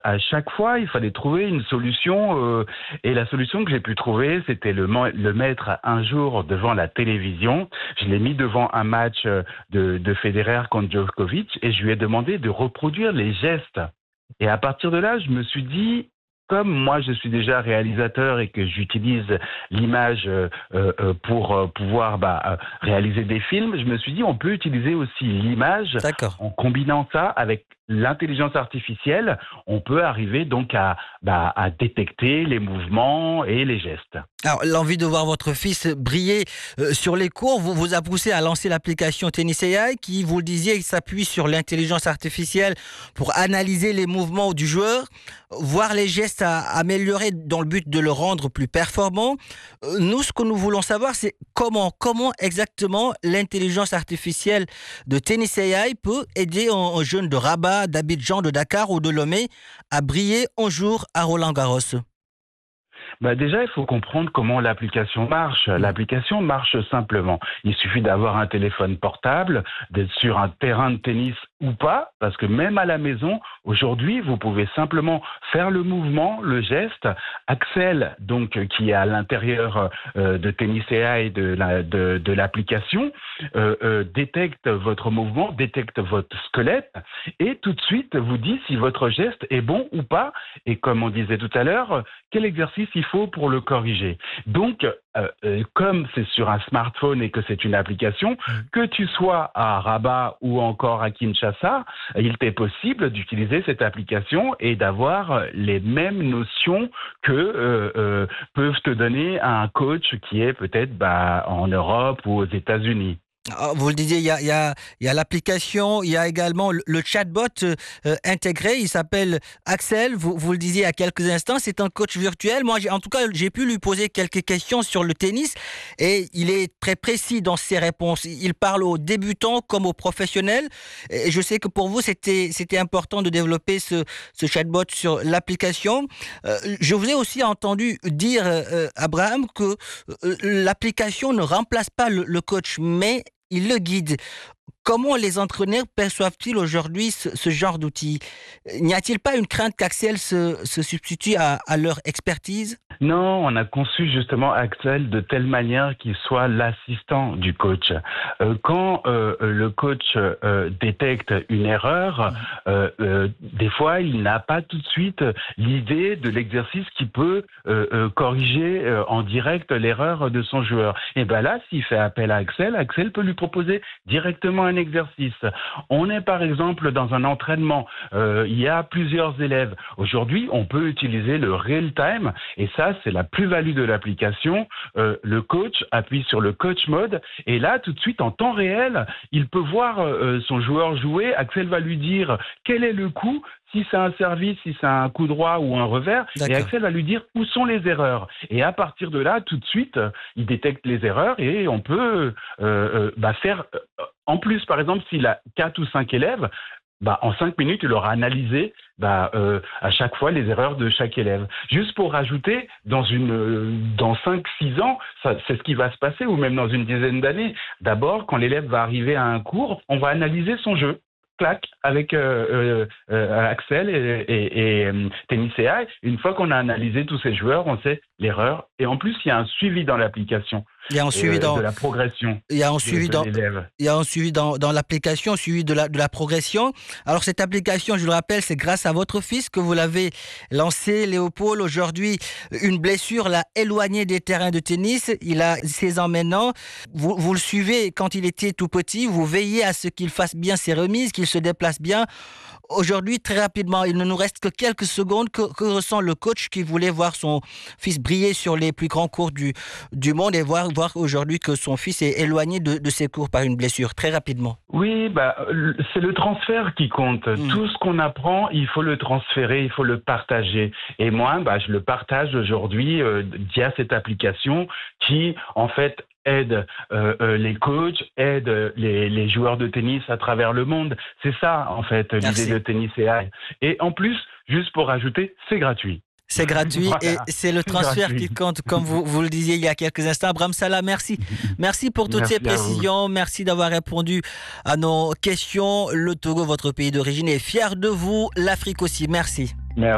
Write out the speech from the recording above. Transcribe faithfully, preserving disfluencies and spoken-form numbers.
À chaque fois, il fallait trouver une solution. Euh, et la solution que j'ai pu trouver, c'était le, le mettre un jour devant la télévision. Je l'ai mis devant un match de, de Federer contre Djokovic et je lui ai demandé de reproduire les gestes. Et à partir de là, je me suis dit, comme moi je suis déjà réalisateur et que j'utilise l'image euh, euh, pour euh, pouvoir bah, réaliser des films, je me suis dit on peut utiliser aussi l'image. D'accord. En combinant ça avec l'intelligence artificielle, on peut arriver donc à, bah, à détecter les mouvements et les gestes. Alors, l'envie de voir votre fils briller euh, sur les cours vous, vous a poussé à lancer l'application Tennis A I qui, vous le disiez, s'appuie sur l'intelligence artificielle pour analyser les mouvements du joueur, voir les gestes à améliorer dans le but de le rendre plus performant. Euh, nous, ce que nous voulons savoir, c'est comment, comment exactement l'intelligence artificielle de Tennis A I peut aider un, un jeune de Rabat, d'Abidjan, de Dakar ou de Lomé à briller un jour à Roland-Garros. Bah déjà, il faut comprendre comment l'application marche. L'application marche simplement. Il suffit d'avoir un téléphone portable, d'être sur un terrain de tennis ou pas, parce que même à la maison, aujourd'hui, vous pouvez simplement faire le mouvement, le geste. Axel, donc, qui est à l'intérieur euh, de Tennis A I de, la, de, de l'application, euh, euh, détecte votre mouvement, détecte votre squelette et tout de suite vous dit si votre geste est bon ou pas. Et comme on disait tout à l'heure, quel exercice il faut pour le corriger. Donc, euh, euh, comme c'est sur un smartphone et que c'est une application, que tu sois à Rabat ou encore à Kinshasa, il t'est possible d'utiliser cette application et d'avoir les mêmes notions que euh, euh, peuvent te donner un coach qui est peut-être bah, en Europe ou aux États-Unis. Vous le disiez, il y a, il y a, il y a l'application, il y a également le, le chatbot euh, intégré, il s'appelle Axel, vous, vous le disiez il y a quelques instants, c'est un coach virtuel. Moi, en tout cas, j'ai pu lui poser quelques questions sur le tennis et il est très précis dans ses réponses. Il parle aux débutants comme aux professionnels. Et je sais que pour vous, c'était, c'était important de développer ce, ce chatbot sur l'application. Euh, je vous ai aussi entendu dire, euh, Abraham, que euh, l'application ne remplace pas le, le coach, mais il le guide. Comment les entraîneurs perçoivent-ils aujourd'hui ce, ce genre d'outils? N'y a-t-il pas une crainte qu'Axel se, se substitue à, à leur expertise? Non, on a conçu justement Axel de telle manière qu'il soit l'assistant du coach. Euh, quand euh, le coach euh, détecte une erreur, euh, euh, des fois, il n'a pas tout de suite l'idée de l'exercice qui peut euh, euh, corriger euh, en direct l'erreur de son joueur. Et bien là, s'il fait appel à Axel, Axel peut lui proposer directement un exercice. On est par exemple dans un entraînement, euh, il y a plusieurs élèves. Aujourd'hui, on peut utiliser le real time et ça, c'est la plus-value de l'application. Euh, le coach appuie sur le coach mode et là, tout de suite, en temps réel, il peut voir euh, son joueur jouer. Axel va lui dire quel est le coup, si c'est un service, si c'est un coup droit ou un revers. D'accord. Et Axel va lui dire où sont les erreurs. Et à partir de là, tout de suite, il détecte les erreurs et on peut euh, euh, bah, faire... Euh, en plus, par exemple, s'il a quatre ou cinq élèves, bah, en cinq minutes, il aura analysé bah, euh, à chaque fois les erreurs de chaque élève. Juste pour rajouter, dans, une, euh, dans cinq six ans, ça, c'est ce qui va se passer, ou même dans une dizaine d'années. D'abord, quand l'élève va arriver à un cours, on va analyser son jeu. Clac, avec euh, euh, Axel et, et, et euh, Tennis A I. Une fois qu'on a analysé tous ces joueurs, on sait l'erreur. Et en plus, il y a un suivi dans l'application. Il y a un suivi euh, dans de la progression. Il y a un suivi de, de dans l'élève. Il y a un suivi dans, dans l'application, suivi de la, de la progression. Alors cette application, je le rappelle, c'est grâce à votre fils que vous l'avez lancé, Léopold. Aujourd'hui, une blessure l'a éloigné des terrains de tennis. Il a seize ans maintenant. Vous, vous le suivez quand il était tout petit. Vous veillez à ce qu'il fasse bien ses remises, qu'il se déplace bien. Aujourd'hui, très rapidement, il ne nous reste que quelques secondes. Que, que ressent le coach qui voulait voir son fils briller sur les plus grands cours du, du monde et voir, voir aujourd'hui que son fils est éloigné de, de ses cours par une blessure, très rapidement? Oui, bah, c'est le transfert qui compte. Mmh. Tout ce qu'on apprend, il faut le transférer, il faut le partager. Et moi, bah, je le partage aujourd'hui euh, via cette application qui, en fait, aide euh, euh, les coachs, aide les, les joueurs de tennis à travers le monde. C'est ça, en fait, Merci. l'idée de Tennis A I. Et en plus, juste pour rajouter, c'est gratuit. C'est gratuit voilà. Et c'est le transfert gratuit. Qui compte, comme vous, vous le disiez il y a quelques instants. Abraham Salah, merci. Merci pour toutes merci ces précisions. Merci d'avoir répondu à nos questions. Le Togo, votre pays d'origine, est fier de vous. L'Afrique aussi. Merci. Merci.